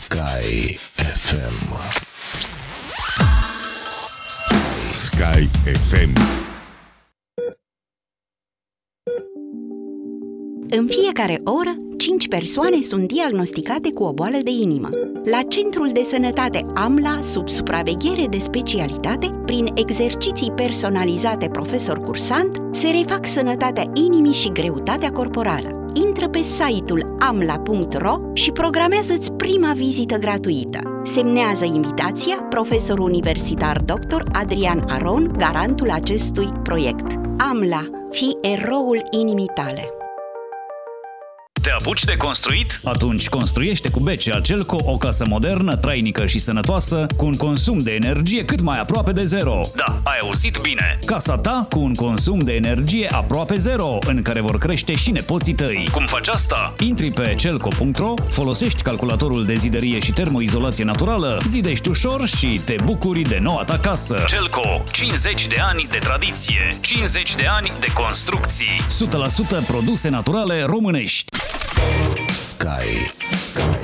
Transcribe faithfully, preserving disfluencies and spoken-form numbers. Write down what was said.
Sky F M. Sky F M. În fiecare oră, cinci persoane sunt diagnosticate cu o boală de inimă. La Centrul de Sănătate AMLA, sub supraveghere de specialitate, prin exerciții personalizate profesor cursant, se refac sănătatea inimii și greutatea corporală. Intră pe site-ul amla punct ro și programează-ți prima vizită gratuită. Semnează invitația profesorul universitar doctor Adrian Aron, garantul acestui proiect. AMLA, fii eroul inimii tale. Te apuci de construit? Atunci construiește cu B C A Celco o casă modernă, trainică și sănătoasă, cu un consum de energie cât mai aproape de zero. Da, ai auzit bine! Casa ta cu un consum de energie aproape zero, în care vor crește și nepoții tăi. Cum faci asta? Intri pe celco punct ro, folosești calculatorul de zidărie și termoizolație naturală, zidești ușor și te bucuri de noua ta casă. Celco, cincizeci de ani de tradiție, cincizeci de ani de construcții, o sută la sută produse naturale românești. Sky